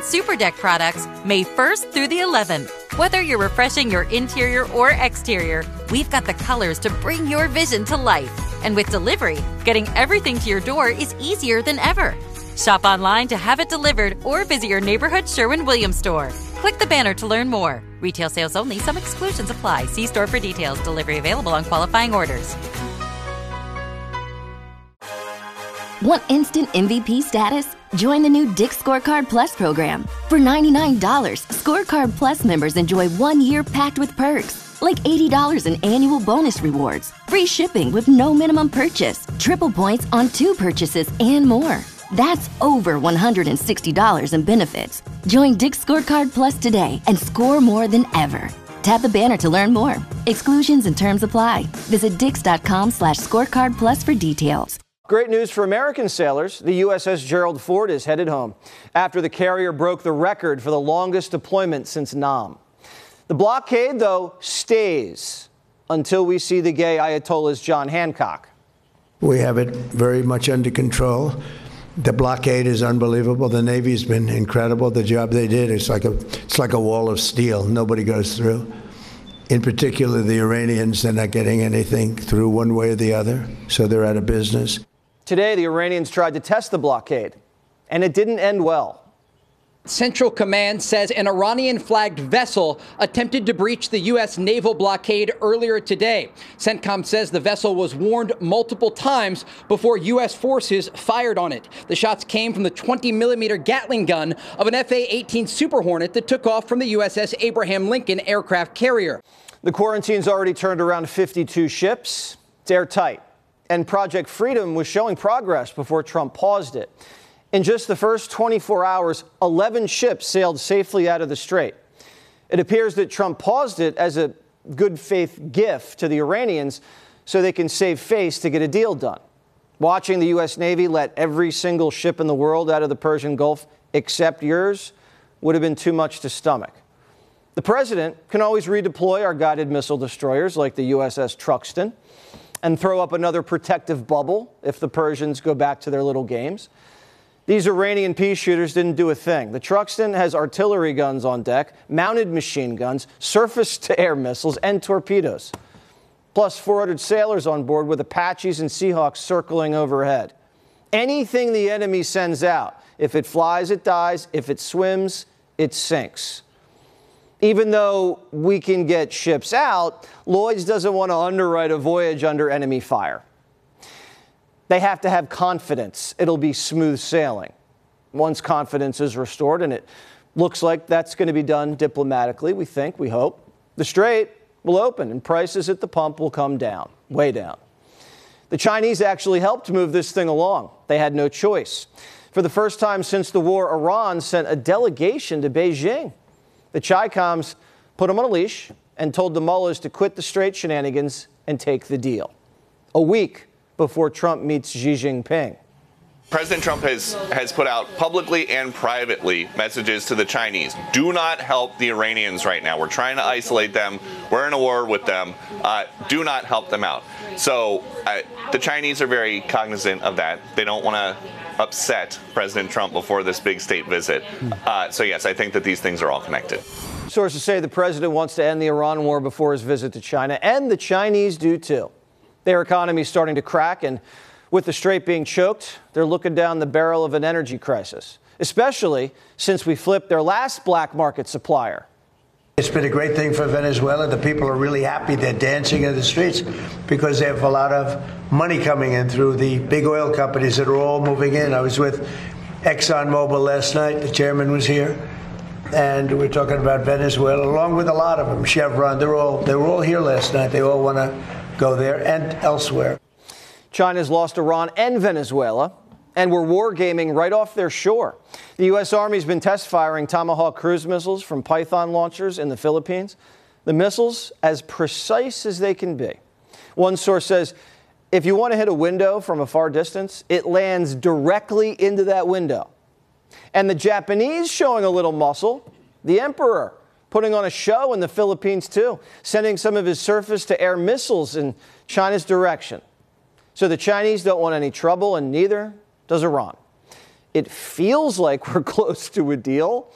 Super Deck products May 1st through the 11th. Whether you're refreshing your interior or exterior, we've got the colors to bring your vision to life. And with delivery, getting everything to your door is easier than ever. Shop online to have it delivered or visit your neighborhood Sherwin-Williams store. Click the banner to learn more. Retail sales only. Some exclusions apply. See store for details. Delivery available on qualifying orders. Want instant MVP status? Join the new Dick's Scorecard Plus program. For $99, Scorecard Plus members enjoy 1 year packed with perks, like $80 in annual bonus rewards, free shipping with no minimum purchase, triple points on 2 purchases, and more. That's over $160 in benefits. Join Dick's Scorecard Plus today and score more than ever. Tap the banner to learn more. Exclusions and terms apply. Visit dix.com/scorecardplus for details. Great news for American sailors. The USS Gerald Ford is headed home after the carrier broke the record for the longest deployment since Nam. The blockade, though, stays until we see the gay Ayatollah's John Hancock. We have it very much under control. The blockade is unbelievable. The Navy's been incredible. The job they did, it's like a wall of steel. Nobody goes through. In particular, the Iranians, they're not getting anything through one way or the other, so they're out of business. Today, the Iranians tried to test the blockade, and it didn't end well. Central Command says an Iranian-flagged vessel attempted to breach the U.S. naval blockade earlier today. CENTCOM says the vessel was warned multiple times before U.S. forces fired on it. The shots came from the 20-millimeter Gatling gun of an F/A-18 Super Hornet that took off from the USS Abraham Lincoln aircraft carrier. The quarantine's already turned around 52 ships. It's airtight. And Project Freedom was showing progress before Trump paused it. In just the first 24 hours, 11 ships sailed safely out of the strait. It appears that Trump paused it as a good faith gift to the Iranians so they can save face to get a deal done. Watching the U.S. Navy let every single ship in the world out of the Persian Gulf except yours would have been too much to stomach. The president can always redeploy our guided missile destroyers like the USS Truxtun and throw up another protective bubble if the Persians go back to their little games. These Iranian peace shooters didn't do a thing. The Truxtun has artillery guns on deck, mounted machine guns, surface-to-air missiles, and torpedoes. Plus 400 sailors on board with Apaches and Seahawks circling overhead. Anything the enemy sends out, if it flies, it dies. If it swims, it sinks. Even though we can get ships out, Lloyd's doesn't want to underwrite a voyage under enemy fire. They have to have confidence it'll be smooth sailing. Once confidence is restored, and it looks like that's going to be done diplomatically, we think, we hope, the strait will open and prices at the pump will come down, way down. The Chinese actually helped move this thing along. They had no choice. For the first time since the war, Iran sent a delegation to Beijing. The Chi-Coms put them on a leash and told the mullahs to quit the strait shenanigans and take the deal. A week before Trump meets Xi Jinping. President Trump has put out publicly and privately messages to the Chinese. Do not help the Iranians right now. We're trying to isolate them. We're in a war with them. Do not help them out. So the Chinese are very cognizant of that. They don't want to upset President Trump before this big state visit. So yes, I think that these things are all connected. Sources say the president wants to end the Iran war before his visit to China, and the Chinese do too. Their economy is starting to crack, and with the strait being choked, they're looking down the barrel of an energy crisis, especially since we flipped their last black market supplier. It's been a great thing for Venezuela. The people are really happy. They're dancing in the streets because they have a lot of money coming in through the big oil companies that are all moving in. I was with ExxonMobil last night. The chairman was here. And we're talking about Venezuela, along with a lot of them. Chevron, they were all here last night. They all want to go there and elsewhere. China's lost Iran and Venezuela, and we're wargaming right off their shore. The U.S. Army's been test firing Tomahawk cruise missiles from Python launchers in the Philippines. The missiles as precise as they can be. One source says, if you want to hit a window from a far distance, it lands directly into that window. And the Japanese showing a little muscle. The Emperor putting on a show in the Philippines, too, sending some of his surface-to-air missiles in China's direction. So the Chinese don't want any trouble, and neither does Iran. It feels like we're close to a deal.